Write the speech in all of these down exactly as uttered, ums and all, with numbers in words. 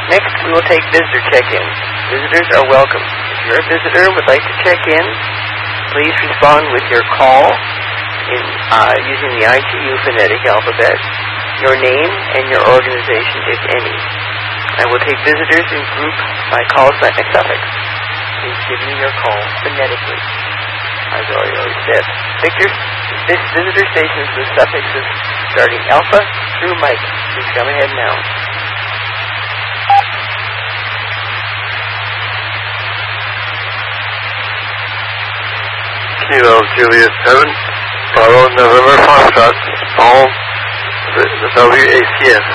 Next, we will take visitor check-ins. Visitors are welcome. If you're a visitor and would like to check in, please respond with your call in uh, using the I T U phonetic alphabet, your name, and your organization, if any. I will take visitors in group by call sign and suffix. Please give me your call phonetically. As I already said, Victor, this visitor stations with suffixes starting alpha through Mike. Please come ahead now. Kilo Juliet seven, Bravo November Foxtrot, all the W A C S.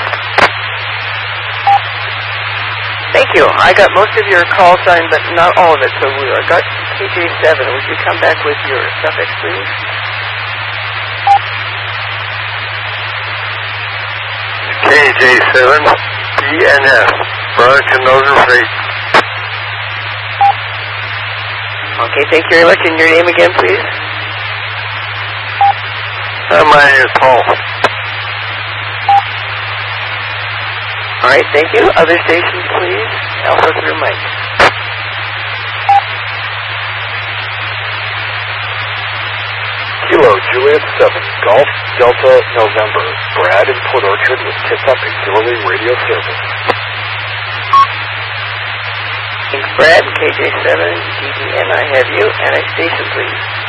Thank you. I got most of your call sign, but not all of it, so we I got K J seven. Would you come back with your suffix, please? K J seven, B N F, Burlington Northern Freight. Okay, thank you very much. And your name again, please? Uh, my name is Paul. All right, thank you. Other stations, please. Alpha through Mike. Kilo Juliet seven, Golf Delta November, Brad in Port Orchard with tip-up auxiliary radio service. Thanks, Brad. K J seven, D D N, I have you. And a station, please.